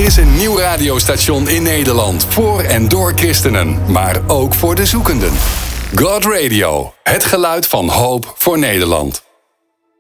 is een nieuw radiostation in Nederland. Voor en door christenen, maar ook voor de zoekenden. God Radio, het geluid van hoop voor Nederland.